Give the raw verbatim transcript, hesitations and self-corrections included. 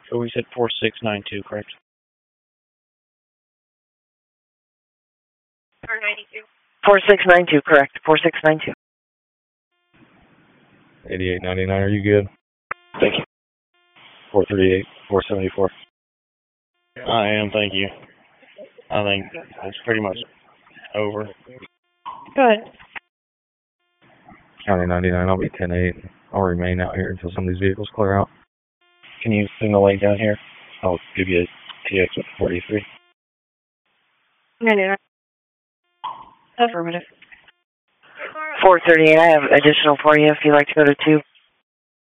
So we said four six nine two, correct? four six nine two, correct. four six nine two. eighty-eight ninety-nine, are you good? Thank you. four thirty-eight, four seventy-four. I am, thank you. I think it's pretty much over. Good. County ninety-nine, I'll be ten eight. I'll remain out here until some of these vehicles clear out. Can you signal lane down here? I'll give you a T X forty-three. ninety-nine. Affirmative. four thirty-eight, I have additional for you if you'd like to go to two.